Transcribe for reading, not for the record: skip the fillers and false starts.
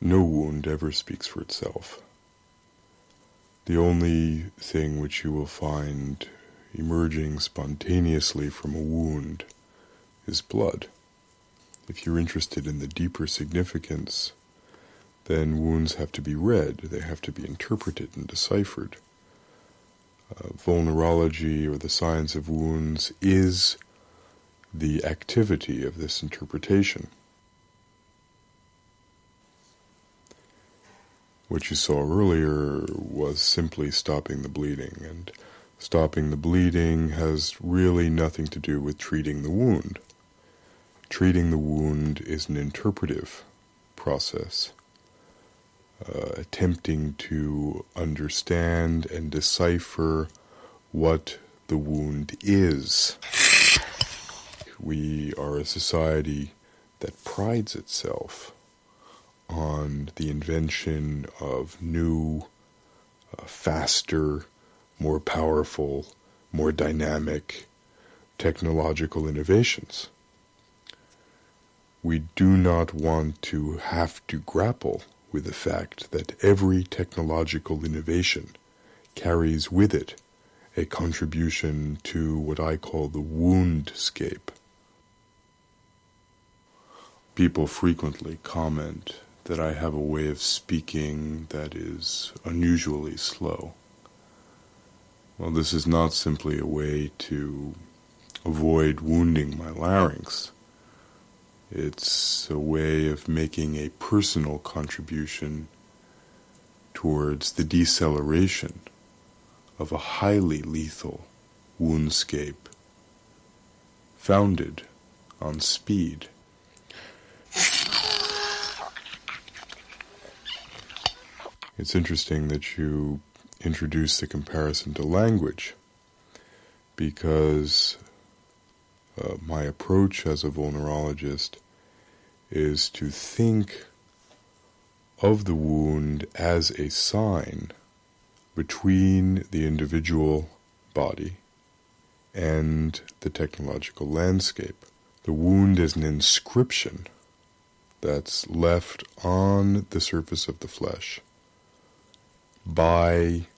No wound ever speaks for itself. The only thing which you will find emerging spontaneously from a wound is blood. If you're interested in the deeper significance, then wounds have to be read, they have to be interpreted and deciphered. Vulnerology, or the science of wounds, is the activity of this interpretation. What you saw earlier was simply stopping the bleeding, and stopping the bleeding has really nothing to do with treating the wound. Treating the wound is an interpretive process, attempting to understand and decipher what the wound is. We are a society that prides itself on the invention of new, faster, more powerful, more dynamic technological innovations. We do not want to have to grapple with the fact that every technological innovation carries with it a contribution to what I call the woundscape. People frequently comment that I have a way of speaking that is unusually slow. Well, this is not simply a way to avoid wounding my larynx. It's a way of making a personal contribution towards the deceleration of a highly lethal woundscape founded on speed. It's interesting that you introduce the comparison to language, because my approach as a vulnerologist is to think of the wound as a sign between the individual body and the technological landscape. The wound is an inscription that's left on the surface of the flesh by